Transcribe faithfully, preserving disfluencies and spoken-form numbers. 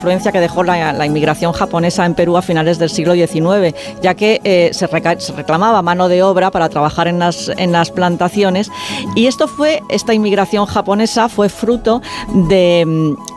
influencia que dejó la, la inmigración japonesa en Perú a finales del siglo diecinueve, ya que eh, se, reca- se reclamaba mano de obra para trabajar en las, en las plantaciones, y esto fue, esta inmigración japonesa fue fruto de,